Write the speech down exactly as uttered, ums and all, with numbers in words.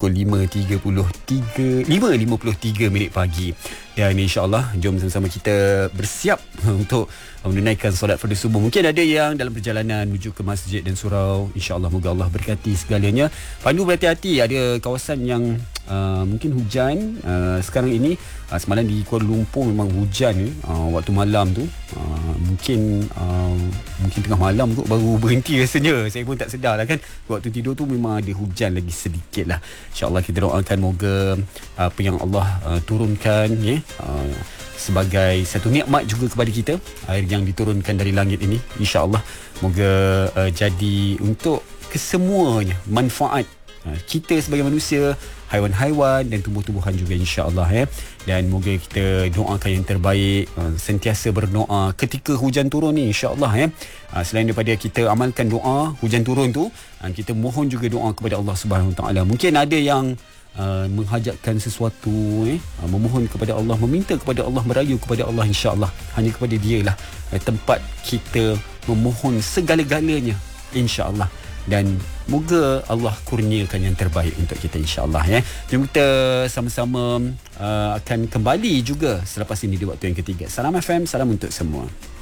pukul lima tiga puluh tiga lima lima puluh tiga minit pagi. Dan insya-Allah jom sama-sama kita bersiap untuk menunaikan solat fardu subuh. Mungkin ada yang dalam perjalanan menuju ke masjid dan surau. Insya-Allah moga Allah berkati segalanya. Pandu berhati-hati, ada kawasan yang uh, mungkin hujan uh, sekarang ini. Uh, semalam di Kuala Lumpur memang hujan uh, waktu malam tu. Uh, mungkin uh, mungkin tengah malam tu baru berhenti rasanya. Saya pun tak sedar lah kan. Waktu tidur tu memang ada hujan lagi sedikit lah. InsyaAllah kita doakan moga apa yang Allah uh, turunkan ya, uh, sebagai satu nikmat juga kepada kita, air yang diturunkan dari langit ini, insya-Allah moga uh, jadi untuk kesemuanya manfaat uh, kita sebagai manusia, haiwan-haiwan dan tumbuh-tumbuhan juga, insya-Allah ya. Dan moga kita doakan yang terbaik, uh, sentiasa berdoa ketika hujan turun ni, insya-Allah ya. Uh, selain daripada kita amalkan doa hujan turun tu, uh, kita mohon juga doa kepada Allah Subhanahu Wa Taala. Mungkin ada yang Uh, menghajatkan sesuatu, eh, uh, memohon kepada Allah, meminta kepada Allah, merayu kepada Allah, insya-Allah hanya kepada Dia lah uh, tempat kita memohon segala-galanya, insya-Allah. Dan moga Allah kurniakan yang terbaik untuk kita, insya-Allah ya. Jom kita sama-sama uh, akan kembali juga selepas ini di waktu yang ketiga. Salam F M, salam untuk semua.